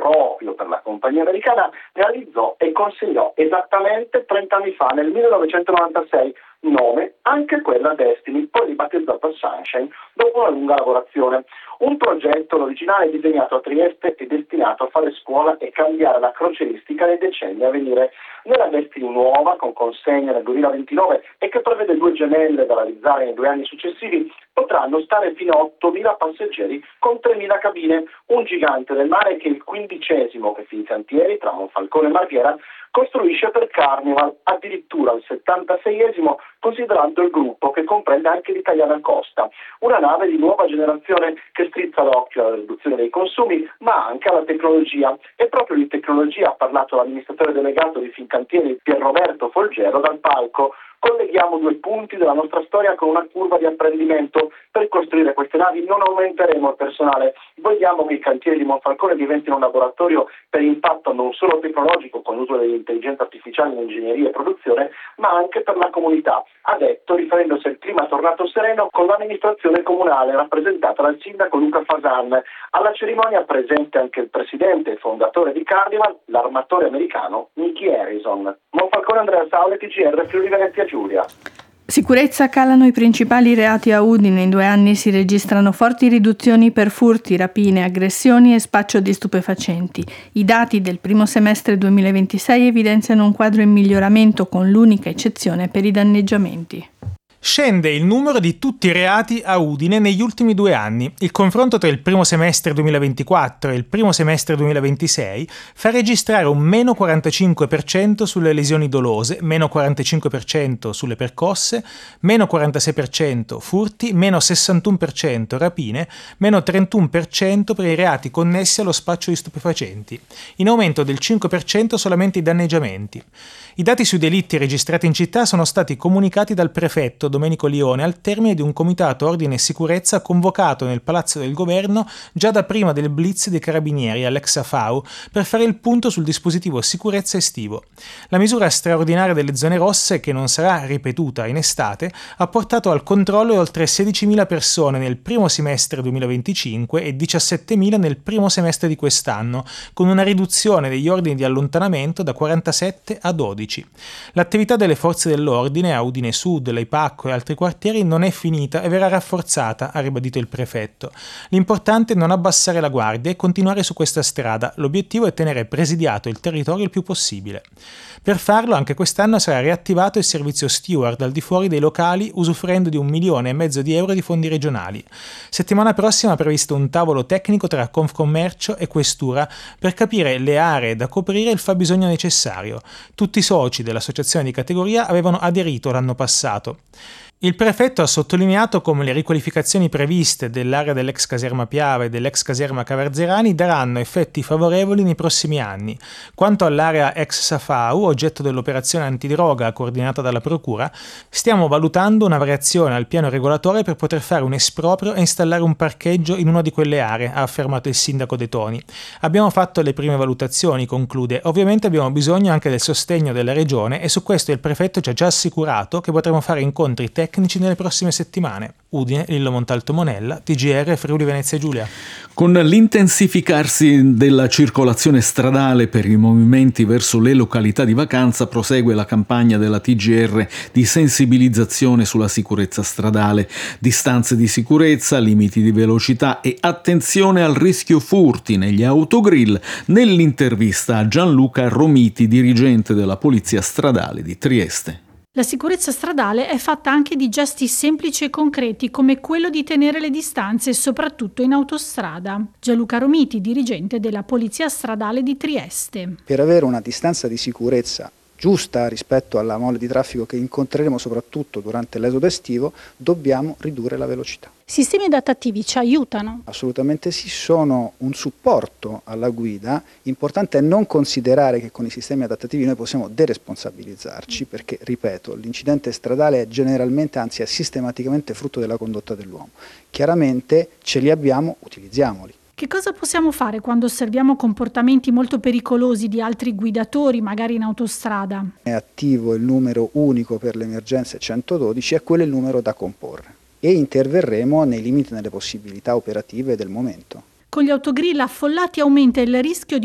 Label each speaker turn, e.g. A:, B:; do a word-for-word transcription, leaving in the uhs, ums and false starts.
A: proprio per la compagnia americana, realizzò e consegnò esattamente trenta anni fa, nel millenovecentonovantasei, nome anche quella Destiny, poi ribattezzata Sunshine dopo una lunga lavorazione. Un progetto originale disegnato a Trieste e destinato a fare scuola e cambiare la crocieristica nei decenni a venire. Nella Destiny nuova, con consegna nel duemilaventinove e che prevede due gemelle da realizzare nei due anni successivi, potranno stare fino a ottomila passeggeri con tremila cabine, un gigante del mare che è il quindicesimo che Fincantieri, tra Monfalcone e Marghera, costruisce per Carnival, addirittura il settantaseiesimo, considerando il gruppo che comprende anche l'Italiana Costa, una nave di nuova generazione che strizza l'occhio alla riduzione dei consumi, ma anche alla tecnologia. E proprio di tecnologia ha parlato l'amministratore delegato di Fincantieri, Pierroberto Folgero, dal palco. Colleghiamo due punti della nostra storia con una curva di apprendimento. Per costruire queste navi non aumenteremo il personale, vogliamo che i cantieri di Monfalcone diventino un laboratorio per impatto non solo tecnologico con l'uso dell'intelligenza artificiale in ingegneria e produzione, ma anche per la comunità, ha detto, riferendosi al clima tornato sereno con l'amministrazione comunale rappresentata dal sindaco Luca Fasan. Alla cerimonia presente anche il presidente e fondatore di Carnival, l'armatore americano Nicky Harrison. Monfalcone, Andrea Saule, T G R, Friuli Venezia Giulia.
B: Sicurezza, calano i principali reati a Udine. In due anni si registrano forti riduzioni per furti, rapine, aggressioni e spaccio di stupefacenti. I dati del primo semestre duemilaventisei evidenziano un quadro in miglioramento, con l'unica eccezione per i danneggiamenti.
C: Scende il numero di tutti i reati a Udine negli ultimi due anni. Il confronto tra il primo semestre duemilaventiquattro e il primo semestre duemilaventisei fa registrare un meno quarantacinque per cento sulle lesioni dolose, meno quarantacinque per cento sulle percosse, meno quarantasei per cento furti, meno sessantuno per cento rapine, meno trentuno per cento per i reati connessi allo spaccio di stupefacenti. In aumento del cinque per cento solamente i danneggiamenti. I dati sui delitti registrati in città sono stati comunicati dal prefetto Domenico Lione al termine di un comitato ordine e sicurezza convocato nel Palazzo del Governo già da prima del blitz dei carabinieri all'ex F A U per fare il punto sul dispositivo sicurezza estivo. La misura straordinaria delle zone rosse, che non sarà ripetuta in estate, ha portato al controllo di oltre sedicimila persone nel primo semestre duemilaventicinque e diciassettemila nel primo semestre di quest'anno, con una riduzione degli ordini di allontanamento da quarantasette a dodici. L'attività delle forze dell'ordine a Udine Sud, Leipacco e altri quartieri non è finita e verrà rafforzata, ha ribadito il prefetto. L'importante è non abbassare la guardia e continuare su questa strada. L'obiettivo è tenere presidiato il territorio il più possibile. Per farlo, anche quest'anno sarà riattivato il servizio steward al di fuori dei locali, usufruendo di un milione e mezzo di euro di fondi regionali. Settimana prossima è previsto un tavolo tecnico tra Confcommercio e Questura per capire le aree da coprire e il fabbisogno necessario. Tutti i soci dell'associazione di categoria avevano aderito l'anno passato. Il prefetto ha sottolineato come le riqualificazioni previste dell'area dell'ex caserma Piave e dell'ex caserma Cavarzerani daranno effetti favorevoli nei prossimi anni. Quanto all'area ex Safau, oggetto dell'operazione antidroga coordinata dalla Procura, stiamo valutando una variazione al piano regolatore per poter fare un esproprio e installare un parcheggio in una di quelle aree, ha affermato il sindaco De Toni. Abbiamo fatto le prime valutazioni, conclude. Ovviamente abbiamo bisogno anche del sostegno della regione e su questo il prefetto ci ha già assicurato che potremo fare incontri tecnici tecnici nelle prossime settimane. Udine, Lillo Montalto Monella, T G R, Friuli Venezia Giulia.
D: Con l'intensificarsi della circolazione stradale per i movimenti verso le località di vacanza prosegue la campagna della T G R di sensibilizzazione sulla sicurezza stradale, distanze di sicurezza, limiti di velocità e attenzione al rischio furti negli autogrill, nell'intervista a Gianluca Romiti, dirigente della Polizia Stradale di Trieste.
E: La sicurezza stradale è fatta anche di gesti semplici e concreti, come quello di tenere le distanze, soprattutto in autostrada. Gianluca Romiti, dirigente della Polizia Stradale di Trieste.
F: Per avere una distanza di sicurezza giusta rispetto alla mole di traffico che incontreremo soprattutto durante l'esodo estivo, dobbiamo ridurre la velocità.
E: Sistemi adattativi ci aiutano?
F: Assolutamente sì, sono un supporto alla guida. Importante è non considerare che con i sistemi adattativi noi possiamo deresponsabilizzarci, perché, ripeto, l'incidente stradale è generalmente, anzi è sistematicamente frutto della condotta dell'uomo. Chiaramente ce li abbiamo, utilizziamoli.
E: Che cosa possiamo fare quando osserviamo comportamenti molto pericolosi di altri guidatori, magari in autostrada?
F: È attivo il numero unico per le emergenze centododici e quello è il numero da comporre. E interverremo nei limiti e nelle possibilità operative del momento.
E: Con gli autogrill affollati aumenta il rischio di